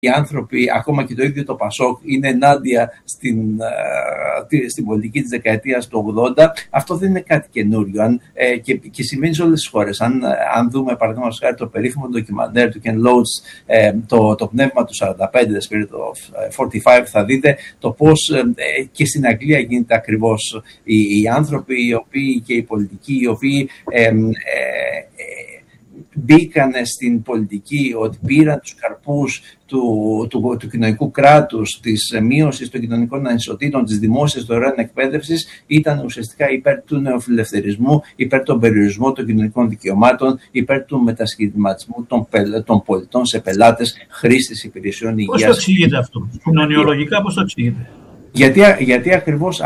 οι άνθρωποι, ακόμα και το ίδιο το Πασόκ, είναι ενάντια στην πολιτική της δεκαετίας του 80, αυτό δεν είναι κάτι καινούριο. Και συμβαίνει σε όλες τις χώρες. Αν δούμε, παραδείγματος χάρη, το περίφημο ντοκιμαντέρ του Ken Loach, το πνεύμα του 45, The Spirit of 45, θα δείτε το πώς και στην Αγγλία γίνεται ακριβώς. Οι άνθρωποι οι οποίοι, και οι πολιτικοί οι οποίοι μπήκανε στην πολιτική, ότι πήραν τους καρπούς του κοινωνικού κράτους, της μείωσης των κοινωνικών ανισοτήτων, της δημόσιας δωρεάν εκπαίδευσης, ήταν ουσιαστικά υπέρ του νεοφιλελευθερισμού, υπέρ των περιορισμών των κοινωνικών δικαιωμάτων, υπέρ του μετασχηματισμού των πολιτών σε πελάτες, χρήστες υπηρεσιών υγείας. Πώς το εξηγείτε αυτό, κοινωνιολογικά πώς το εξηγείτε? Γιατί ακριβώς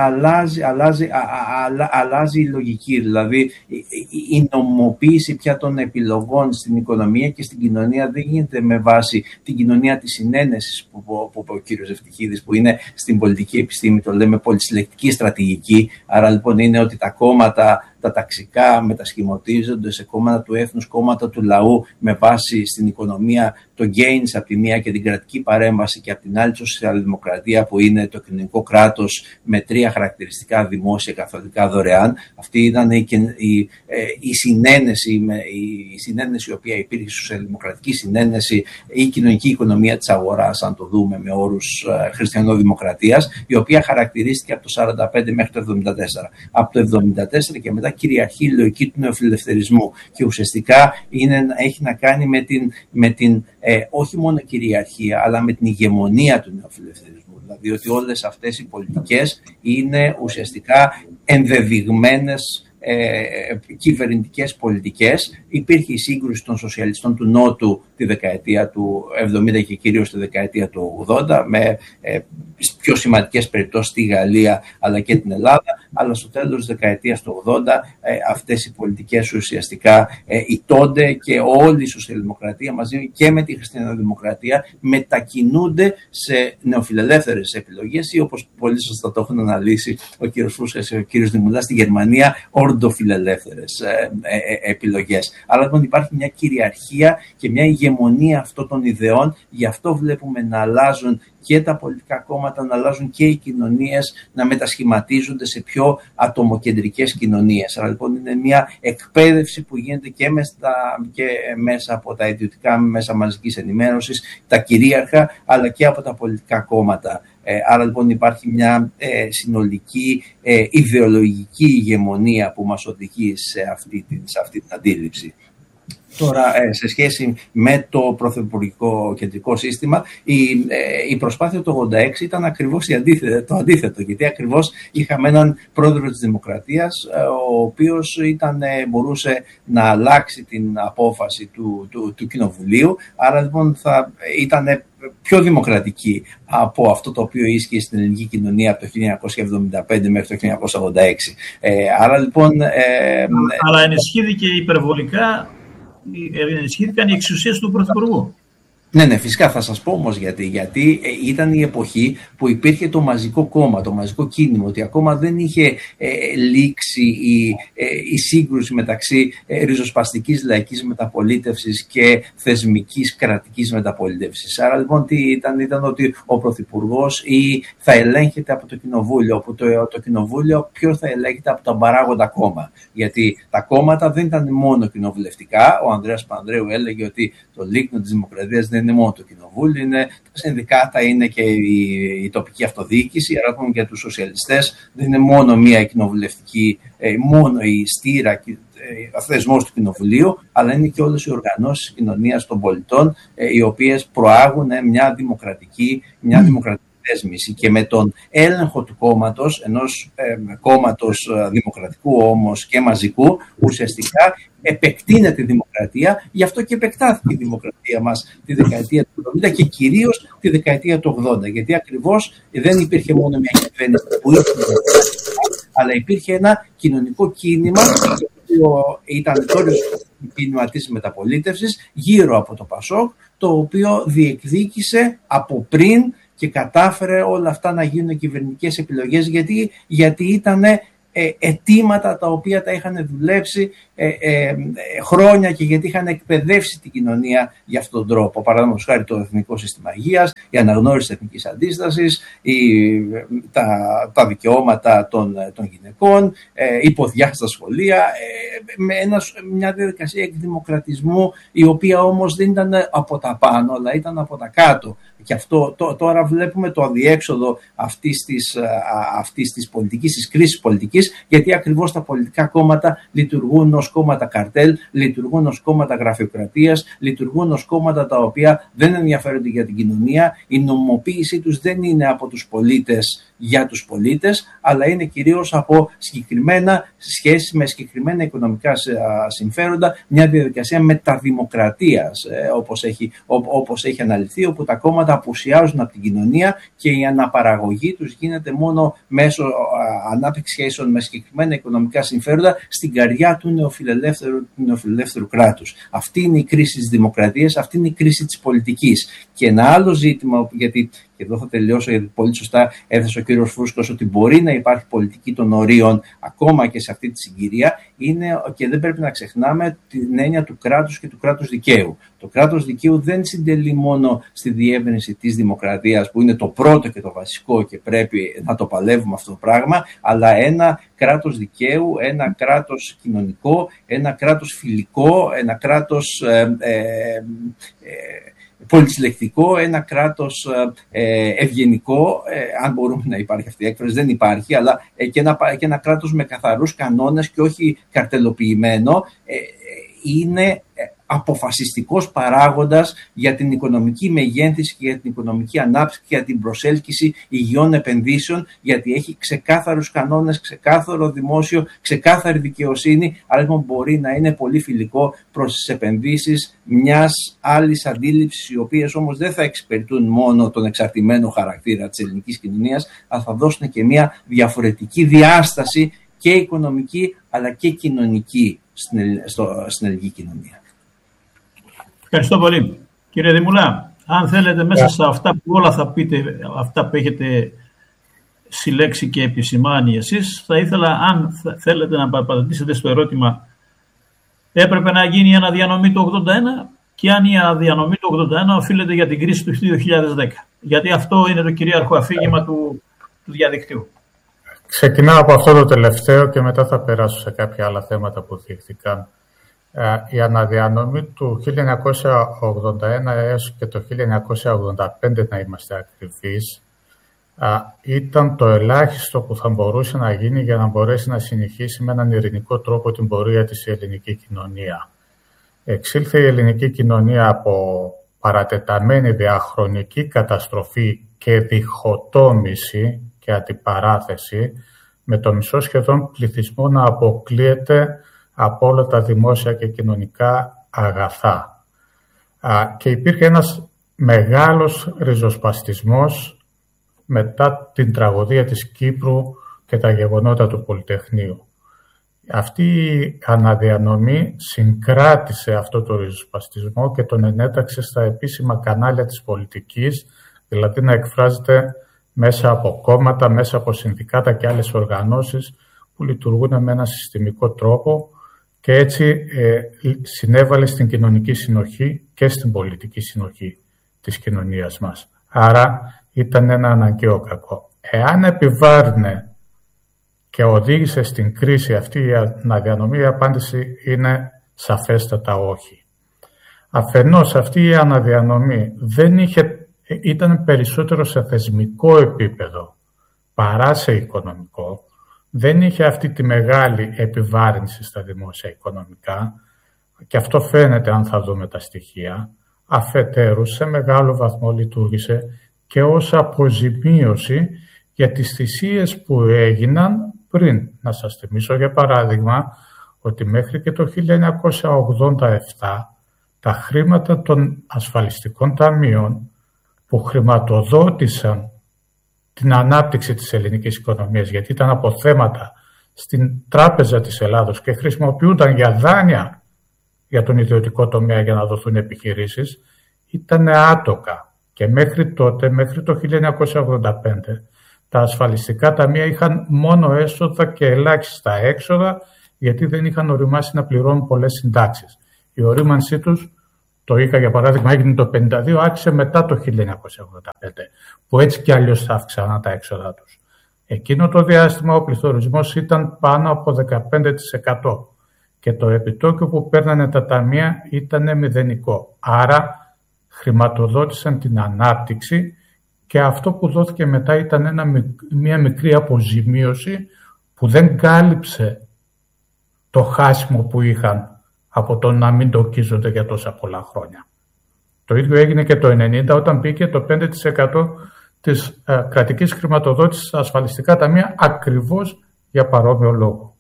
αλλάζει η λογική, δηλαδή η νομοποίηση πια των επιλογών στην οικονομία και στην κοινωνία δεν γίνεται με βάση την κοινωνία της συνένεσης που είπε ο κύριος Ευτυχίδης, που είναι στην πολιτική επιστήμη, το λέμε πολυσυλλεκτική στρατηγική. Άρα λοιπόν είναι ότι τα κόμματα, τα ταξικά μετασχηματίζονται σε κόμματα του έθνους, κόμματα του λαού, με βάση στην οικονομία το gains από τη μία και την κρατική παρέμβαση, και από την άλλη τη σοσιαλδημοκρατία που είναι το κοινωνικό κράτος με 3 χαρακτηριστικά: δημόσια, καθολικά, δωρεάν. Αυτή ήταν η συνένεση η οποία υπήρχε, η σοσιαλδημοκρατική συνένεση, η κοινωνική οικονομία της αγοράς, αν το δούμε με όρους χριστιανοδημοκρατίας, η οποία χαρακτηρίστηκε από το 1945 μέχρι το 1974. Από το 1974 και μετά κυριαρχεί η λογική του νεοφιλελευθερισμού, και ουσιαστικά έχει να κάνει με την όχι μόνο κυριαρχία, αλλά με την ηγεμονία του νεοφιλελευθερισμού. Δηλαδή ότι όλες αυτές οι πολιτικές είναι ουσιαστικά ενδεδειγμένες κυβερνητικές πολιτικές. Υπήρχε η σύγκρουση των σοσιαλιστών του Νότου τη δεκαετία του 70 και κυρίως τη δεκαετία του 80, με πιο σημαντικές περιπτώσεις στη Γαλλία αλλά και την Ελλάδα, αλλά στο τέλος της δεκαετίας του 80 αυτές οι πολιτικές ουσιαστικά ηττώνται, και όλη η σοσιαλδημοκρατία μαζί και με τη χριστιανοδημοκρατία μετακινούνται σε νεοφιλελεύθερες επιλογές, ή όπως πολύ σωστά το έχουν αναλύσει ο κύριος Φούσχας και ο κύριος Δημουλάς, στη Γερμανία ορντοφιλελεύθερες επιλογές. Αλλά λοιπόν υπάρχει μια κυριαρχία και μια ηγεμονία αυτών των ιδεών, γι' αυτό βλέπουμε να αλλάζουν και τα πολιτικά κόμματα, να αλλάζουν και οι κοινωνίες, να μετασχηματίζονται σε πιο ατομοκεντρικές κοινωνίες. Άρα λοιπόν είναι μια εκπαίδευση που γίνεται και μέσα από τα ιδιωτικά μέσα μαζικής ενημέρωσης, τα κυρίαρχα, αλλά και από τα πολιτικά κόμματα. Άρα λοιπόν υπάρχει μια συνολική ιδεολογική ηγεμονία που μας οδηγεί σε αυτή την αντίληψη. Τώρα, σε σχέση με το πρωθυπουργικό κεντρικό σύστημα, η προσπάθεια του 86 ήταν ακριβώς το αντίθετο, γιατί ακριβώς είχαμε έναν πρόεδρο της Δημοκρατίας, ο οποίος μπορούσε να αλλάξει την απόφαση του Κοινοβουλίου, άρα λοιπόν θα ήταν πιο δημοκρατική από αυτό το οποίο ίσχυε στην ελληνική κοινωνία από το 1975 μέχρι το 1986. Άρα λοιπόν... Αλλά ενισχύθηκε υπερβολικά. Ενισχύθηκαν οι εξουσίες του Πρωθυπουργού. Ναι, φυσικά θα σας πω όμως γιατί. Γιατί ήταν η εποχή που υπήρχε το μαζικό κόμμα, το μαζικό κίνημα, ότι ακόμα δεν είχε λήξει η σύγκρουση μεταξύ ριζοσπαστικής λαϊκής μεταπολίτευσης και θεσμικής κρατικής μεταπολίτευσης. Άρα λοιπόν τι ήταν ότι ο Πρωθυπουργός θα ελέγχεται από το Κοινοβούλιο, όπου το Κοινοβούλιο ποιο θα ελέγχεται από τον παράγοντα κόμμα. Γιατί τα κόμματα δεν ήταν μόνο κοινοβουλευτικά. Ο Ανδρέας Παπανδρέου έλεγε ότι το λίκνο της δημοκρατίας δεν είναι μόνο το κοινοβούλιο, είναι τα συνδικάτα, είναι και η τοπική αυτοδιοίκηση. Άρα λοιπόν για τους σοσιαλιστές δεν είναι μόνο μία κοινοβουλευτική, μόνο η στήρα, ο θεσμός του κοινοβουλίου, αλλά είναι και όλες οι οργανώσεις της κοινωνίας των πολιτών, οι οποίες προάγουν μια δημοκρατική θέσμηση. Και με τον έλεγχο του κόμματος, ενός κόμματος δημοκρατικού όμως και μαζικού, ουσιαστικά επεκτείνεται η δημοκρατία. Γι' αυτό και επεκτάθηκε η δημοκρατία μας τη δεκαετία του 70 και κυρίως τη δεκαετία του 80. Γιατί ακριβώς δεν υπήρχε μόνο μια κυβέρνηση που είχε, αλλά υπήρχε ένα κοινωνικό κίνημα, το οποίο ήταν το κίνημα της μεταπολίτευσης γύρω από το Πασόκ, το οποίο διεκδίκησε από πριν και κατάφερε όλα αυτά να γίνουν κυβερνητικές επιλογές, γιατί ήταν αιτήματα τα οποία τα είχαν δουλέψει χρόνια και γιατί είχαν εκπαιδεύσει την κοινωνία για αυτόν τον τρόπο. Παραδείγματος χάρη το Εθνικό Σύστημα Υγείας, η αναγνώριση της εθνικής αντίστασης, τα δικαιώματα των γυναικών, η ποδιά στα σχολεία, με μια διαδικασία εκδημοκρατισμού η οποία όμως δεν ήταν από τα πάνω αλλά ήταν από τα κάτω. Και αυτό τώρα βλέπουμε το αδιέξοδο αυτής της πολιτικής, της κρίσης πολιτικής, γιατί ακριβώς τα πολιτικά κόμματα λειτουργούν ως κόμματα καρτέλ, λειτουργούν ως κόμματα γραφειοκρατίας, λειτουργούν ως κόμματα τα οποία δεν ενδιαφέρονται για την κοινωνία. Η νομιμοποίησή τους δεν είναι από τους πολίτες για τους πολίτες, αλλά είναι κυρίως από συγκεκριμένα σχέσεις με συγκεκριμένα οικονομικά συμφέροντα, μια διαδικασία μεταδημοκρατίας, όπως έχει αναλυθεί, όπου τα κόμματα απουσιάζουν από την κοινωνία και η αναπαραγωγή τους γίνεται μόνο μέσω ανάπτυξης σχέσεων με συγκεκριμένα οικονομικά συμφέροντα στην καρδιά του νεοφιλελεύθερου κράτους. Αυτή είναι η κρίση της δημοκρατίας, αυτή είναι η κρίση της πολιτικής. Και ένα άλλο ζήτημα, γιατί και εδώ θα τελειώσω, γιατί πολύ σωστά έθεσε ο κύριος Φούσκος ότι μπορεί να υπάρχει πολιτική των ορίων ακόμα και σε αυτή τη συγκυρία, είναι, και δεν πρέπει να ξεχνάμε την έννοια του κράτους και του κράτους δικαίου. Το κράτος δικαίου δεν συντελεί μόνο στη διεύρυνση της δημοκρατίας, που είναι το πρώτο και το βασικό και πρέπει να το παλεύουμε αυτό το πράγμα, αλλά ένα κράτος δικαίου, ένα κράτος κοινωνικό, ένα κράτος φιλικό, ένα κράτος πολυσυλλεκτικό, ένα κράτος ευγενικό, αν μπορούμε να υπάρχει αυτή η έκφραση, δεν υπάρχει, αλλά και ένα κράτος με καθαρούς κανόνες και όχι καρτελοποιημένο, είναι αποφασιστικός παράγοντας για την οικονομική μεγέθυνση και για την οικονομική ανάπτυξη και για την προσέλκυση υγιών επενδύσεων, γιατί έχει ξεκάθαρους κανόνες, ξεκάθαρο δημόσιο, ξεκάθαρη δικαιοσύνη, αλλά μπορεί να είναι πολύ φιλικό προς τις επενδύσεις μιας άλλης αντίληψης, οι οποίες όμως δεν θα εξυπηρετούν μόνο τον εξαρτημένο χαρακτήρα της ελληνικής κοινωνίας, αλλά θα δώσουν και μια διαφορετική διάσταση και οικονομική αλλά και κοινωνική στην ελληνική κοινωνία. Ευχαριστώ πολύ. Κύριε Δημουλά, αν θέλετε μέσα σε αυτά που όλα θα πείτε, αυτά που έχετε συλλέξει και επισημάνει εσείς, θα ήθελα, αν θέλετε, να απαντήσετε στο ερώτημα, έπρεπε να γίνει η αναδιανομή του 81 και αν η αναδιανομή του 81 οφείλεται για την κρίση του 2010. Γιατί αυτό είναι το κυρίαρχο αφήγημα του διαδικτύου. Ξεκινάω από αυτό το τελευταίο και μετά θα περάσω σε κάποια άλλα θέματα που θίχθηκαν. Η αναδιανομή του 1981 έως και το 1985, να είμαστε ακριβείς, ήταν το ελάχιστο που θα μπορούσε να γίνει για να μπορέσει να συνεχίσει με έναν ειρηνικό τρόπο την πορεία της η ελληνική κοινωνία. Εξήλθε η ελληνική κοινωνία από παρατεταμένη διαχρονική καταστροφή και διχοτόμηση και αντιπαράθεση, με το μισό σχεδόν πληθυσμό να αποκλείεται από όλα τα δημόσια και κοινωνικά αγαθά. Και υπήρχε ένας μεγάλος ριζοσπαστισμός μετά την τραγωδία της Κύπρου και τα γεγονότα του Πολυτεχνείου. Αυτή η αναδιανομή συγκράτησε αυτό το ριζοσπαστισμό και τον ενέταξε στα επίσημα κανάλια της πολιτικής, δηλαδή να εκφράζεται μέσα από κόμματα, μέσα από συνδικάτα και άλλες οργανώσεις που λειτουργούν με ένα συστημικό τρόπο και έτσι συνέβαλε στην κοινωνική συνοχή και στην πολιτική συνοχή της κοινωνίας μας. Άρα ήταν ένα αναγκαίο κακό. Εάν επιβάρυνε και οδήγησε στην κρίση αυτή η αναδιανομή, η απάντηση είναι σαφέστατα όχι. Αφενός αυτή η αναδιανομή ήταν περισσότερο σε θεσμικό επίπεδο παρά σε οικονομικό. Δεν είχε αυτή τη μεγάλη επιβάρυνση στα δημόσια οικονομικά και αυτό φαίνεται αν θα δούμε τα στοιχεία. Αφετέρου, σε μεγάλο βαθμό λειτουργήσε και ως αποζημίωση για τις θυσίες που έγιναν πριν. Να σας θυμίσω για παράδειγμα ότι μέχρι και το 1987 τα χρήματα των ασφαλιστικών ταμείων που χρηματοδότησαν την ανάπτυξη της ελληνικής οικονομίας, γιατί ήταν αποθέματα στην Τράπεζα της Ελλάδος και χρησιμοποιούνταν για δάνεια για τον ιδιωτικό τομέα για να δοθούν επιχειρήσεις, ήταν άτοκα. Και μέχρι τότε, μέχρι το 1985, τα ασφαλιστικά ταμεία είχαν μόνο έσοδα και ελάχιστα έξοδα, γιατί δεν είχαν οριμάσει να πληρώνουν πολλές συντάξεις. Η ορίμανσή τους, το ΙΚΑ για παράδειγμα έγινε το 1952, άρχισε μετά το 1985, που έτσι κι αλλιώς θα αύξαναν τα έξοδα τους. Εκείνο το διάστημα ο πληθωρισμός ήταν πάνω από 15% και το επιτόκιο που παίρνανε τα ταμεία ήταν μηδενικό. Άρα χρηματοδότησαν την ανάπτυξη και αυτό που δόθηκε μετά ήταν μια μικρή αποζημίωση που δεν κάλυψε το χάσιμο που είχαν από το να μην τοκίζονται για τόσα πολλά χρόνια. Το ίδιο έγινε και το 1990 όταν μπήκε το 5% της κρατικής χρηματοδότησης στα ασφαλιστικά ταμεία ακριβώς για παρόμοιο λόγο.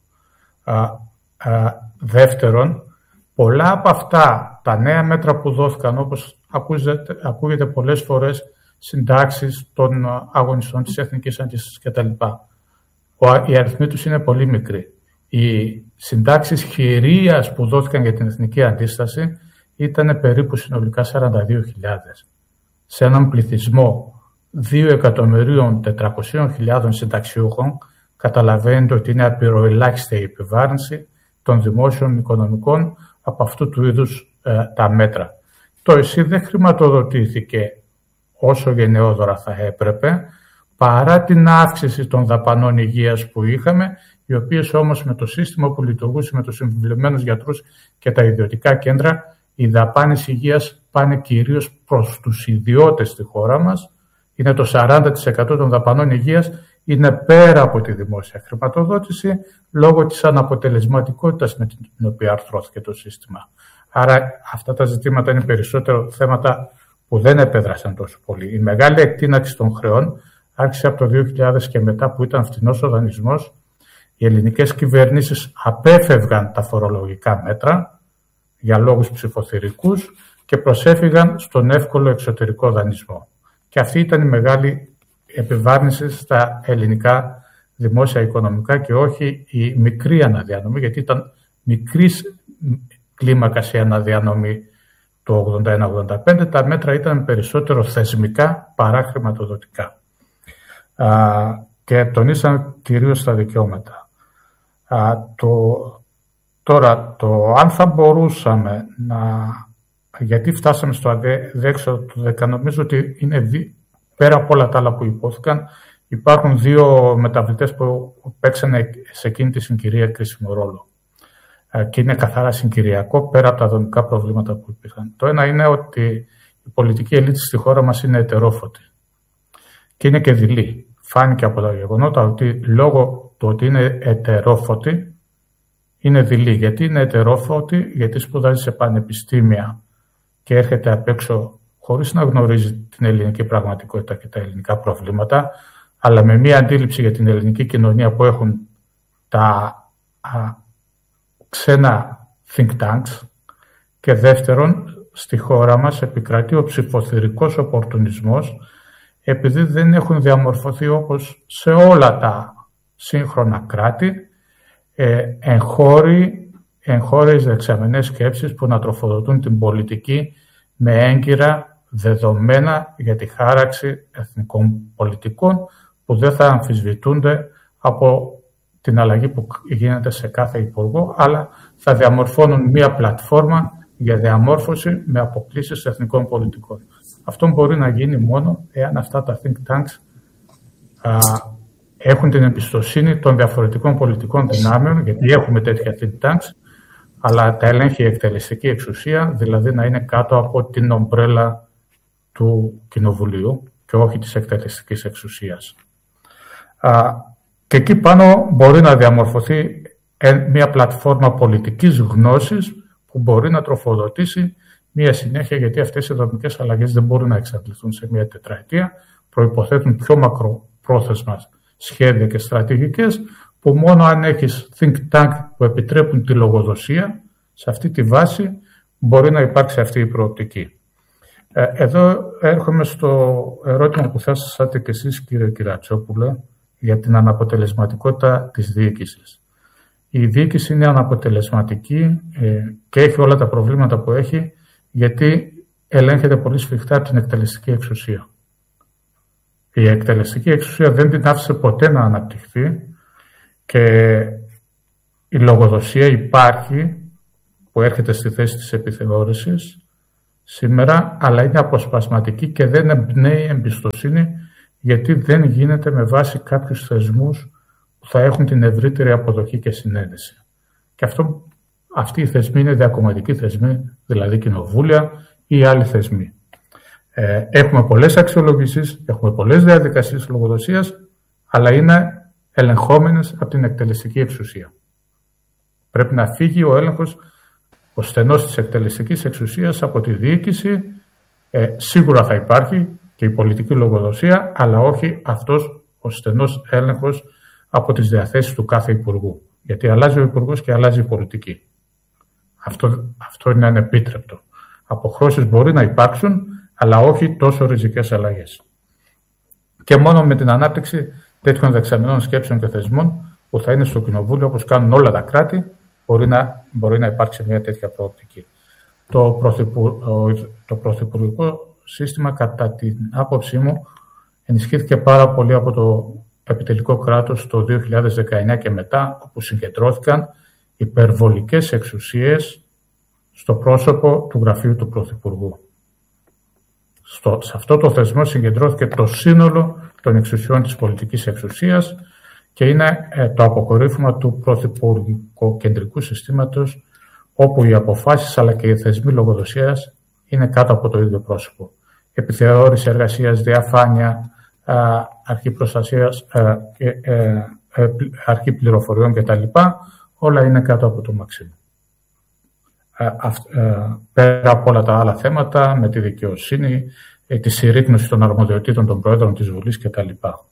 Δεύτερον, πολλά από αυτά τα νέα μέτρα που δόθηκαν, όπως ακούγεται πολλές φορές, συντάξεις των αγωνιστών της Εθνικής Αντίστασης κτλ. Οι αριθμοί τους είναι πολύ μικροί. Οι συντάξεις χειρίας που δόθηκαν για την Εθνική Αντίσταση ήταν περίπου συνολικά 42.000. Σε έναν πληθυσμό 2.400.000 συνταξιούχων, καταλαβαίνετε ότι είναι απειροελάχιστη η επιβάρυνση των δημόσιων οικονομικών από αυτού του είδους τα μέτρα. Το ΕΣΥ δεν χρηματοδοτήθηκε όσο γενναιόδωρα θα έπρεπε, παρά την αύξηση των δαπανών υγείας που είχαμε, οι οποίες όμως με το σύστημα που λειτουργούσε με τους συμβουλευμένους γιατρούς και τα ιδιωτικά κέντρα, οι δαπάνες υγείας πάνε κυρίως προς τους ιδιώτες στη χώρα μας. Είναι το 40% των δαπανών υγείας, είναι πέρα από τη δημόσια χρηματοδότηση, λόγω της αναποτελεσματικότητας με την οποία αρθρώθηκε το σύστημα. Άρα αυτά τα ζητήματα είναι περισσότερο θέματα που δεν επέδρασαν τόσο πολύ. Η μεγάλη εκτείναξη των χρεών άρχισε από το 2000 και μετά, που ήταν φθηνός ο δανεισμός. Οι ελληνικές κυβερνήσεις απέφευγαν τα φορολογικά μέτρα για λόγους ψηφοθυρικούς και προσέφυγαν στον εύκολο εξωτερικό δανεισμό. Και αυτή ήταν η μεγάλη επιβάρυνση στα ελληνικά δημόσια οικονομικά και όχι η μικρή αναδιανομή, γιατί ήταν μικρής κλίμακας η αναδιανομή το 81-85, τα μέτρα ήταν περισσότερο θεσμικά παρά χρηματοδοτικά και τονίσαν κυρίως τα δικαιώματα. Τώρα, αν θα μπορούσαμε γιατί φτάσαμε στο αδέξοδο του 10, νομίζω ότι είναι πέρα από όλα τα άλλα που υπόθηκαν, υπάρχουν δύο μεταβλητές που παίξανε σε εκείνη τη συγκυρία κρίσιμο ρόλο. Και είναι καθαρά συγκυριακό, πέρα από τα δομικά προβλήματα που υπήρχαν. Το ένα είναι ότι η πολιτική ελίτ στη χώρα μας είναι ετερόφωτη και είναι και δειλή. Φάνηκε από τα γεγονότα ότι λόγω του ότι είναι ετερόφωτη, είναι δειλή. Γιατί είναι ετερόφωτη? Γιατί σπουδάζει σε πανεπιστήμια και έρχεται απ' έξω χωρίς να γνωρίζει την ελληνική πραγματικότητα και τα ελληνικά προβλήματα, αλλά με μία αντίληψη για την ελληνική κοινωνία που έχουν τα ξένα think tanks. Και δεύτερον, στη χώρα μας επικρατεί ο ψηφοθυρικός οπορτουνισμός, επειδή δεν έχουν διαμορφωθεί όπως σε όλα τα σύγχρονα κράτη εγχώριες δεξαμενές σκέψεις που να τροφοδοτούν την πολιτική με έγκυρα δεδομένα για τη χάραξη εθνικών πολιτικών που δεν θα αμφισβητούνται από την αλλαγή που γίνεται σε κάθε υπουργό, αλλά θα διαμορφώνουν μία πλατφόρμα για διαμόρφωση με αποκλήσεις εθνικών πολιτικών. Αυτό μπορεί να γίνει μόνο εάν αυτά τα think tanks έχουν την εμπιστοσύνη των διαφορετικών πολιτικών δυνάμεων, γιατί έχουμε τέτοια think tanks, αλλά τα ελέγχει η εκτελεστική εξουσία, δηλαδή να είναι κάτω από την ομπρέλα του Κοινοβουλίου και όχι της εκτελεστικής εξουσίας. Και εκεί πάνω μπορεί να διαμορφωθεί μια πλατφόρμα πολιτικής γνώσης που μπορεί να τροφοδοτήσει μια συνέχεια, γιατί αυτές οι δομικές αλλαγές δεν μπορούν να εξαντληθούν σε μια τετραετία, προϋποθέτουν πιο μακροπρόθεσμα σχέδια και στρατηγικές που μόνο αν έχεις think tank που επιτρέπουν τη λογοδοσία, σε αυτή τη βάση μπορεί να υπάρξει αυτή η προοπτική. Εδώ έρχομαι στο ερώτημα που θέσατε και εσείς, κύριε Κυρατσόπουλε, για την αναποτελεσματικότητα της διοίκησης. Η διοίκηση είναι αναποτελεσματική και έχει όλα τα προβλήματα που έχει, γιατί ελέγχεται πολύ σφιχτά από την εκτελεστική εξουσία. Η εκτελεστική εξουσία δεν την άφησε ποτέ να αναπτυχθεί και η λογοδοσία υπάρχει, που έρχεται στη θέση της επιθεώρησης σήμερα, αλλά είναι αποσπασματική και δεν εμπνέει εμπιστοσύνη, γιατί δεν γίνεται με βάση κάποιους θεσμούς που θα έχουν την ευρύτερη αποδοχή και συνένεση. Και αυτοί οι θεσμοί είναι διακομματικοί θεσμοί, δηλαδή κοινοβούλια ή άλλοι θεσμοί. Έχουμε πολλές αξιολογήσεις, έχουμε πολλές διαδικασίες λογοδοσίας, αλλά είναι ελεγχόμενες από την εκτελεστική εξουσία. Πρέπει να φύγει ο έλεγχος, ο στενός της εκτελεστικής εξουσίας από τη διοίκηση. Σίγουρα θα υπάρχει και η πολιτική λογοδοσία, αλλά όχι αυτός ο στενός έλεγχος από τις διαθέσεις του κάθε υπουργού. Γιατί αλλάζει ο υπουργός και αλλάζει η πολιτική. Αυτό είναι ανεπίτρεπτο. Αποχρώσεις μπορεί να υπάρξουν, αλλά όχι τόσο ριζικές αλλαγές. Και μόνο με την ανάπτυξη τέτοιων δεξαμενών σκέψεων και θεσμών που θα είναι στο κοινοβούλιο, όπως κάνουν όλα τα κράτη, μπορεί να υπάρξει μια τέτοια προοπτική. Το πρωθυπουργικό σύστημα, κατά την άποψή μου, ενισχύθηκε πάρα πολύ από το επιτελικό κράτος το 2019 και μετά, όπου συγκεντρώθηκαν υπερβολικές εξουσίες στο πρόσωπο του γραφείου του Πρωθυπουργού. Σε αυτό το θεσμό συγκεντρώθηκε το σύνολο των εξουσιών της πολιτικής εξουσίας και είναι το αποκορύφωμα του πρωθυπουργοκεντρικού συστήματος, όπου οι αποφάσεις αλλά και οι θεσμοί λογοδοσίας είναι κάτω από το ίδιο πρόσωπο. Επιθεώρηση εργασίας, διαφάνεια, αρχή προστασίας, αρχή πληροφοριών κτλ. Όλα είναι κάτω από το Μαξίμου. Πέρα από όλα τα άλλα θέματα, με τη δικαιοσύνη, τη συρρίκνωση των αρμοδιοτήτων των Προέδρων της Βουλής κτλ.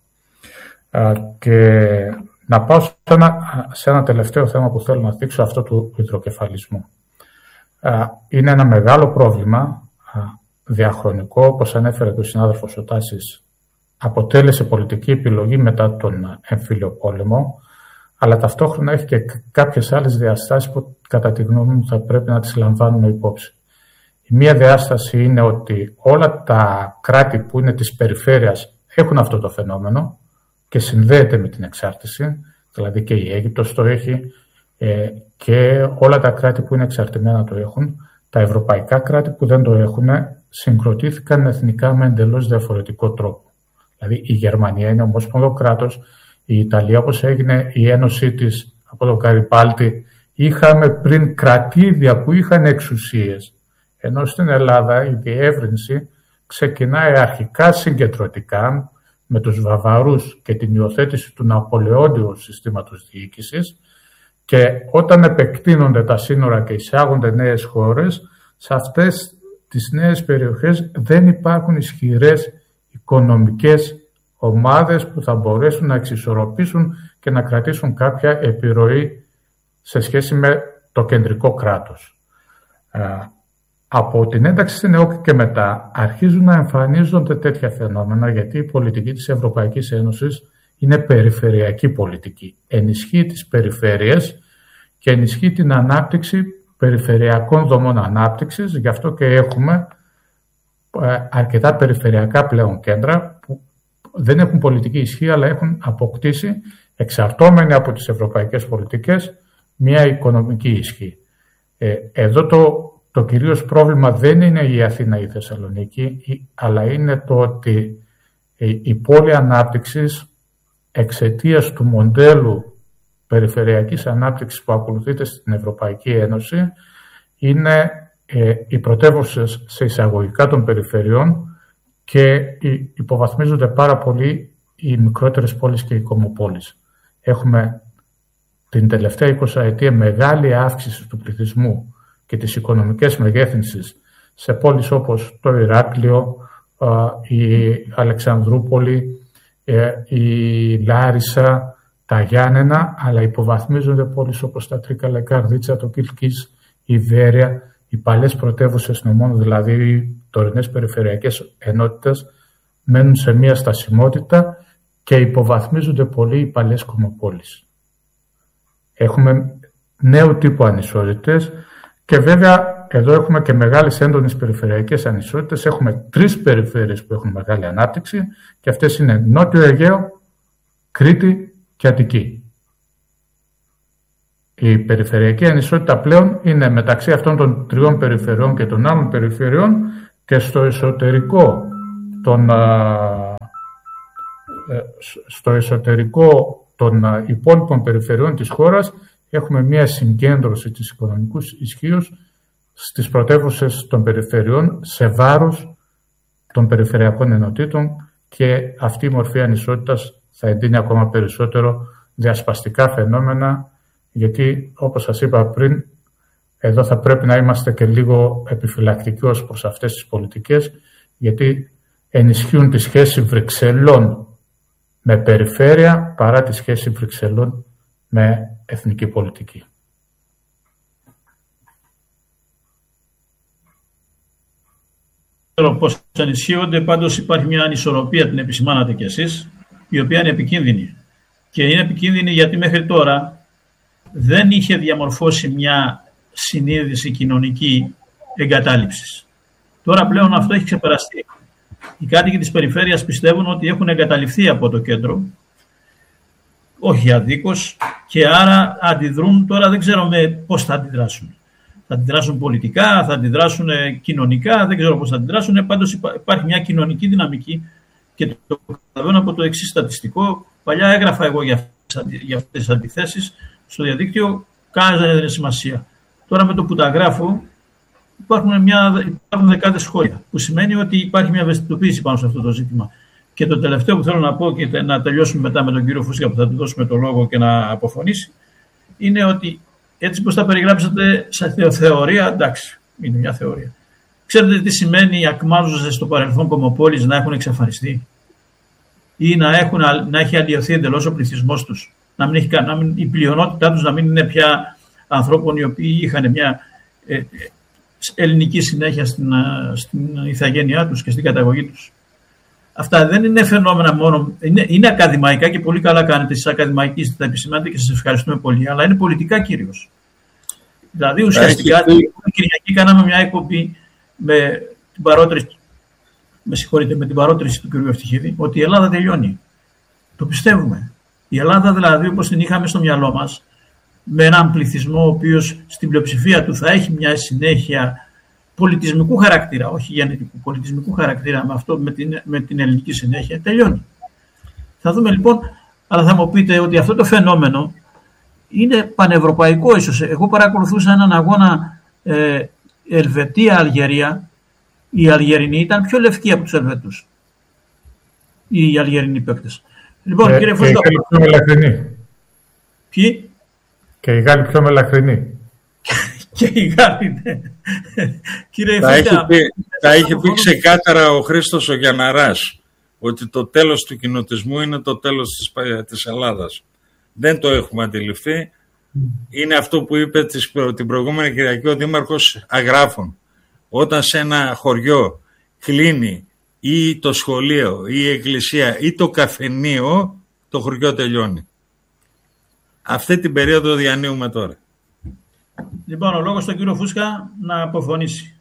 Και να πάω σε ένα τελευταίο θέμα που θέλω να δείξω, αυτό του υδροκεφαλισμού. Είναι ένα μεγάλο πρόβλημα, διαχρονικό, όπως ανέφερε και ο συνάδελφος ο Τάσης, αποτέλεσε πολιτική επιλογή μετά τον εμφύλιο πόλεμο, αλλά ταυτόχρονα έχει και κάποιες άλλες διαστάσεις που κατά τη γνώμη μου θα πρέπει να τις λαμβάνουμε υπόψη. Η μία διάσταση είναι ότι όλα τα κράτη που είναι της περιφέρειας έχουν αυτό το φαινόμενο και συνδέεται με την εξάρτηση, δηλαδή και η Αίγυπτος το έχει και όλα τα κράτη που είναι εξαρτημένα το έχουν. Τα ευρωπαϊκά κράτη που δεν το έχουν συγκροτήθηκαν εθνικά με εντελώς διαφορετικό τρόπο. Δηλαδή η Γερμανία είναι ομόσπονδο κράτος, η Ιταλία, όπως έγινε η ένωσή της από τον Καριπάλτη, είχαμε πριν κρατήδια που είχαν εξουσίες. Ενώ στην Ελλάδα η διεύρυνση ξεκινάει αρχικά συγκεντρωτικά με τους Βαβαρούς και την υιοθέτηση του Ναπολεόντιου συστήματος διοίκησης, και όταν επεκτείνονται τα σύνορα και εισάγονται νέες χώρες, σε αυτές τις νέες περιοχές δεν υπάρχουν ισχυρές οικονομικές ομάδες που θα μπορέσουν να εξισορροπήσουν και να κρατήσουν κάποια επιρροή σε σχέση με το κεντρικό κράτος. Από την ένταξη στην ΕΟΚ και μετά αρχίζουν να εμφανίζονται τέτοια φαινόμενα, γιατί η πολιτική της Ευρωπαϊκής Ένωσης είναι περιφερειακή πολιτική. Ενισχύει τις περιφέρειες και ενισχύει την ανάπτυξη περιφερειακών δομών ανάπτυξης. Γι' αυτό και έχουμε αρκετά περιφερειακά πλέον κέντρα που δεν έχουν πολιτική ισχύ, αλλά έχουν αποκτήσει, εξαρτώμενοι από τις ευρωπαϊκές πολιτικές, μια οικονομική ισχύ. Εδώ το κυρίως πρόβλημα δεν είναι η Αθήνα ή η Θεσσαλονίκη, αλλά είναι το ότι η πόλη ανάπτυξης, εξαιτίας του μοντέλου περιφερειακής ανάπτυξης που ακολουθείται στην Ευρωπαϊκή Ένωση, είναι οι πρωτεύουσες σε εισαγωγικά των περιφερειών και υποβαθμίζονται πάρα πολύ οι μικρότερες πόλεις και οι κομμοπόλεις. Έχουμε την τελευταία 20 ετία μεγάλη αύξηση του πληθυσμού και της οικονομικής μεγέθυνσης σε πόλεις όπως το Ηράκλειο, η Αλεξανδρούπολη, η Λάρισα, τα Γιάννενα, αλλά υποβαθμίζονται πόλεις όπως τα Τρίκαλα, η Καρδίτσα, το Κιλκής, η Βέρεια, οι παλιές πρωτεύουσες νομών, δηλαδή οι τωρινές περιφερειακές ενότητες, μένουν σε μία στασιμότητα και υποβαθμίζονται πολύ οι παλιές κομμοπόλεις. Έχουμε νέου τύπου ανισότητες και βέβαια εδώ έχουμε και μεγάλες έντονες περιφερειακές ανισότητες. Έχουμε 3 περιφέρειες που έχουν μεγάλη ανάπτυξη και αυτές είναι Νότιο Αιγαίο, Κρήτη και Αττική. Η περιφερειακή ανισότητα πλέον είναι μεταξύ αυτών των 3 περιφερειών και των άλλων περιφερειών και στο εσωτερικό των υπόλοιπων περιφερειών της χώρας έχουμε μια συγκέντρωση της οικονομικού ισχύους στις πρωτεύουσες των περιφερειών σε βάρος των περιφερειακών ενωτήτων και αυτή η μορφή ανισότητας θα εντείνει ακόμα περισσότερο διασπαστικά φαινόμενα, γιατί όπως σας είπα πριν, εδώ θα πρέπει να είμαστε και λίγο επιφυλακτικοί ως προς αυτές τις πολιτικές, γιατί ενισχύουν τη σχέση Βρυξελών με περιφέρεια παρά τη σχέση Βρυξελών με εθνική πολιτική. Πώς ενισχύονται, πάντως υπάρχει μια ανισορροπία, την επισημάνατε κι εσείς, η οποία είναι επικίνδυνη. Και είναι επικίνδυνη γιατί μέχρι τώρα δεν είχε διαμορφώσει μια συνείδηση κοινωνική εγκατάλειψης. Τώρα πλέον αυτό έχει ξεπεραστεί. Οι κάτοικοι της περιφέρειας πιστεύουν ότι έχουν εγκαταλειφθεί από το κέντρο, όχι αδίκως, και άρα αντιδρούν. Τώρα δεν ξέρουμε πώς θα αντιδράσουν. Θα αντιδράσουν πολιτικά, θα αντιδράσουν κοινωνικά, δεν ξέρω πώς θα αντιδράσουν. Πάντως υπάρχει μια κοινωνική δυναμική και το καταλαβαίνω από το εξής στατιστικό. Παλιά έγραφα εγώ για αυτές τις αντιθέσεις στο διαδίκτυο, κανένας δεν έδινε σημασία. Τώρα με το που τα γράφω υπάρχουν δεκάδες σχόλια, που σημαίνει ότι υπάρχει μια ευαισθητοποίηση πάνω σε αυτό το ζήτημα. Και το τελευταίο που θέλω να πω και να τελειώσουμε μετά με τον κύριο Φούσκα που θα του δώσουμε το λόγο και να αποφωνήσει, είναι ότι έτσι πως τα περιγράψατε σαν θεωρία, εντάξει, είναι μια θεωρία. Ξέρετε τι σημαίνει οι ακμάζουσες στο παρελθόν κομμοπόλεις να έχουν εξαφανιστεί ή να έχει αλλοιωθεί εντελώς ο πληθυσμός τους, η πλειονότητά τους να μην είναι πια ανθρώπων οι οποίοι είχαν μια ελληνική συνέχεια στην ηθαγένειά τους και στην καταγωγή τους. Αυτά δεν είναι φαινόμενα μόνο, είναι ακαδημαϊκά και πολύ καλά κάνετε εσείς ακαδημαϊκοί, τα επισημάνετε και σας ευχαριστούμε πολύ, αλλά είναι πολιτικά κυρίως. Δηλαδή ουσιαστικά την Κυριακή κάναμε μια εκπομπή με την παρότριση του κ. Ευτυχίδη ότι η Ελλάδα τελειώνει. Το πιστεύουμε. Η Ελλάδα δηλαδή όπως την είχαμε στο μυαλό μας, με έναν πληθυσμό ο οποίος στην πλειοψηφία του θα έχει μια συνέχεια πολιτισμικού χαρακτήρα, όχι γενετικού, πολιτισμικού χαρακτήρα με την ελληνική συνέχεια, τελειώνει. Θα δούμε λοιπόν, αλλά θα μου πείτε ότι αυτό το φαινόμενο είναι πανευρωπαϊκό ίσως. Εγώ παρακολουθούσα έναν αγώνα Ελβετία-Αλγερία. Οι Αλγερινοί ήταν πιο λευκοί από τους Ελβετούς. Οι Αλγερινοί παίκτες. Λοιπόν, κύριε Φούσκα. Και οι Γάλλοι πιο μελαχρινοί. Ποιοι? Και οι Γάλλοι πιο μελαχρινοί. Και οι Γάλλοι, ναι. Κύριε Φούσκα. Τα είχε πει ξεκάθαρα ο Χρήστος ο Γιανναράς, ότι το τέλος του κοινοτισμού είναι το τέλος της Ελλάδας. Δεν το έχουμε αντιληφθεί. Είναι αυτό που είπε την προηγούμενη Κυριακή ο Δήμαρχος Αγράφων. Όταν σε ένα χωριό κλείνει ή το σχολείο ή η εκκλησία ή το καφενείο, το χωριό τελειώνει. Αυτή την περίοδο διανύουμε τώρα. Λοιπόν, ο λόγος στον κύριο Φούσκα να αποφωνήσει.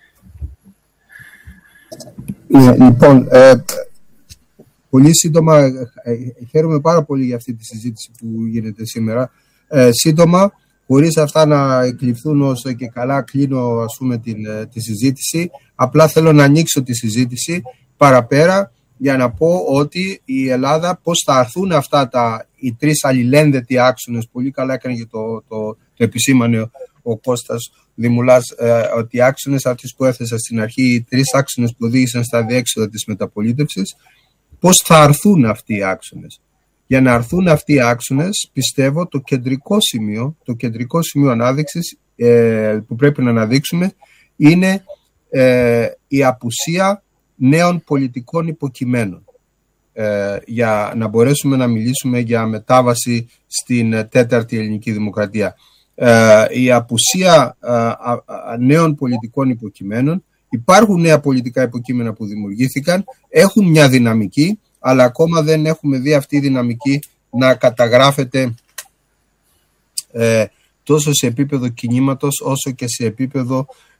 Λοιπόν, πολύ σύντομα, χαίρομαι πάρα πολύ για αυτή τη συζήτηση που γίνεται σήμερα. Σύντομα, χωρίς αυτά να εκλειφθούν όσο και καλά κλείνω τη συζήτηση, απλά θέλω να ανοίξω τη συζήτηση παραπέρα για να πω ότι η Ελλάδα πώς θα έρθουν αυτά οι 3 αλληλένδετοι άξονες, πολύ καλά έκανε και το επισήμανε ο Κώστας Δημουλάς, ότι οι άξονες αυτούς που έθεσα στην αρχή, οι 3 άξονες που οδήγησαν στα διέξοδα της μεταπολίτευσης, πώς θα έρθουν αυτοί οι άξονες. Για να έρθουν αυτοί οι άξονες, πιστεύω το κεντρικό σημείο ανάδειξης που πρέπει να αναδείξουμε είναι η απουσία νέων πολιτικών υποκειμένων για να μπορέσουμε να μιλήσουμε για μετάβαση στην 4η ελληνική δημοκρατία. Η απουσία νέων πολιτικών υποκειμένων, υπάρχουν νέα πολιτικά υποκείμενα που δημιουργήθηκαν, έχουν μια δυναμική, αλλά ακόμα δεν έχουμε δει αυτή η δυναμική να καταγράφεται τόσο σε επίπεδο κινήματος όσο και σε επίπεδο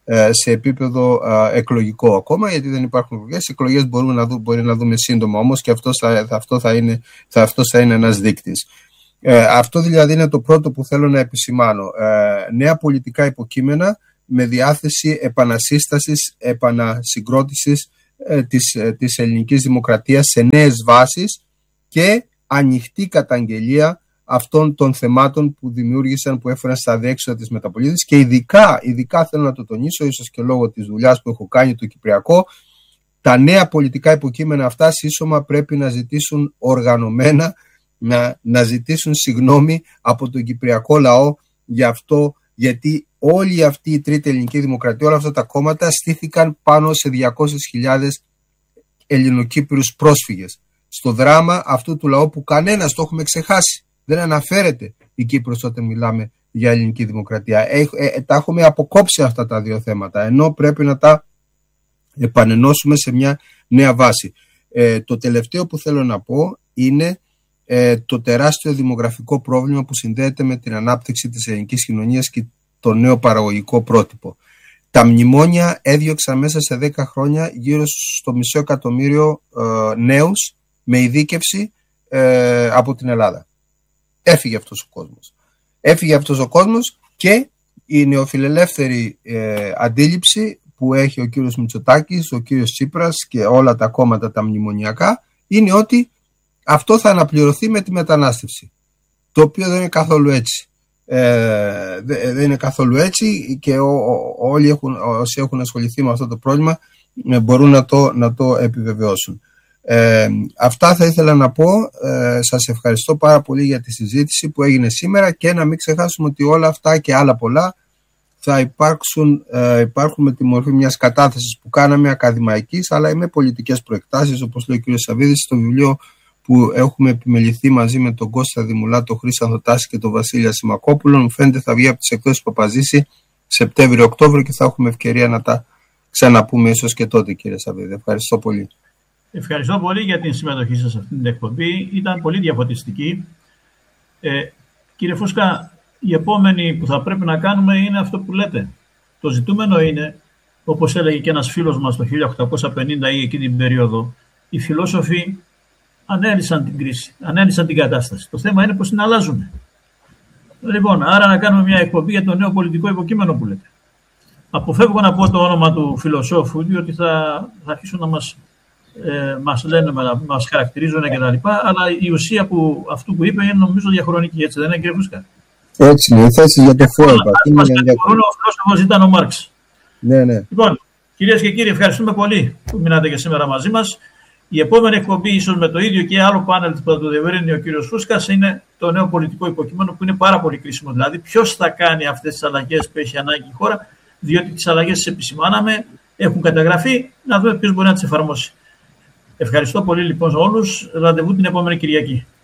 σε επίπεδο εκλογικό ακόμα, γιατί δεν υπάρχουν εκλογές. Εκλογές μπορεί να δούμε σύντομα όμως, και αυτός θα είναι ένας δείκτης. Αυτό δηλαδή είναι το πρώτο που θέλω να επισημάνω. Νέα πολιτικά υποκείμενα με διάθεση επανασύστασης, επανασυγκρότησης της ελληνικής δημοκρατίας σε νέες βάσεις και ανοιχτή καταγγελία αυτών των θεμάτων που δημιούργησαν, που έφεραν στα διέξοδα της μεταπολίτευσης, και ειδικά θέλω να το τονίσω, ίσως και λόγω της δουλειάς που έχω κάνει το Κυπριακό, τα νέα πολιτικά υποκείμενα αυτά σύσσωμα πρέπει να ζητήσουν οργανωμένα, να ζητήσουν συγγνώμη από τον Κυπριακό λαό για αυτό, γιατί όλη αυτή η τρίτη ελληνική δημοκρατία, όλα αυτά τα κόμματα στήθηκαν πάνω σε 200.000 Ελληνοκύπριους πρόσφυγες. Στο δράμα αυτού του λαού που κανένας, το έχουμε ξεχάσει, δεν αναφέρεται η Κύπρος όταν μιλάμε για ελληνική δημοκρατία. Τα έχουμε αποκόψει αυτά τα δύο θέματα, ενώ πρέπει να τα επανενώσουμε σε μια νέα βάση. Το τελευταίο που θέλω να πω είναι το τεράστιο δημογραφικό πρόβλημα που συνδέεται με την ανάπτυξη της ελληνικής κοινωνίας και το νέο παραγωγικό πρότυπο. Τα μνημόνια έδιωξαν μέσα σε 10 χρόνια γύρω στο 500.000 νέους με ειδίκευση από την Ελλάδα. Έφυγε αυτός ο κόσμος και η νεοφιλελεύθερη αντίληψη που έχει ο κύριος Μητσοτάκης, ο κύριος Τσίπρας και όλα τα κόμματα τα μνημονιακά είναι ότι αυτό θα αναπληρωθεί με τη μετανάστευση, το οποίο δεν είναι καθόλου έτσι. Δεν είναι καθόλου έτσι, και όλοι όσοι έχουν ασχοληθεί με αυτό το πρόβλημα μπορούν να το επιβεβαιώσουν. Αυτά θα ήθελα να πω. Σας ευχαριστώ πάρα πολύ για τη συζήτηση που έγινε σήμερα, και να μην ξεχάσουμε ότι όλα αυτά και άλλα πολλά θα υπάρχουν με τη μορφή μιας κατάθεσης που κάναμε ακαδημαϊκής, αλλά με πολιτικές προεκτάσεις, όπως λέει ο κ. Σαββίδης στο βιβλίο που έχουμε επιμεληθεί μαζί με τον Κώστα Δημουλά, τον Χρήστο Τάση και τον Βασίλεια Σιμακόπουλο. Μου φαίνεται θα βγει από τις εκδόσεις Παπαζήση Σεπτέμβριο-Οκτώβριο, και θα έχουμε ευκαιρία να τα ξαναπούμε ίσως και τότε, κύριε Σαββίδη. Ευχαριστώ πολύ. Ευχαριστώ πολύ για την συμμετοχή σας σε αυτή την εκπομπή. Ήταν πολύ διαφωτιστική. Κύριε Φούσκα, η επόμενη που θα πρέπει να κάνουμε είναι αυτό που λέτε. Το ζητούμενο είναι, όπως έλεγε και ένας φίλος μας το 1850 ή εκείνη την περίοδο, οι φιλόσοφοι ανέλυσαν την κρίση, ανέλυσαν την κατάσταση. Το θέμα είναι πώς την αλλάζουμε. Λοιπόν, άρα να κάνουμε μια εκπομπή για το νέο πολιτικό υποκείμενο που λέτε. Αποφεύγω να πω το όνομα του φιλοσόφου, διότι θα αρχίσουν να μας λένε, μας χαρακτηρίζουν κτλ. Αλλά η ουσία αυτού που είπε είναι νομίζω διαχρονική, έτσι δεν είναι, κύριε Φούσκα? Έτσι είναι, η θέση για το φόρμα. Ο φιλόσοφος ήταν ο Μάρξ. Ναι, ναι. Λοιπόν, κυρίες και κύριοι, ευχαριστούμε πολύ που μείνατε και σήμερα μαζί μας. Η επόμενη εκπομπή, ίσως με το ίδιο και άλλο πάνελ που θα το διευρύνει ο κύριος Φούσκας, είναι το νέο πολιτικό υποκείμενο, που είναι πάρα πολύ κρίσιμο. Δηλαδή, ποιος θα κάνει αυτές τις αλλαγές που έχει ανάγκη η χώρα, διότι τις αλλαγές τις επισημάναμε, έχουν καταγραφεί, να δούμε ποιος μπορεί να τις εφαρμόσει. Ευχαριστώ πολύ λοιπόν όλους. Ραντεβού την επόμενη Κυριακή.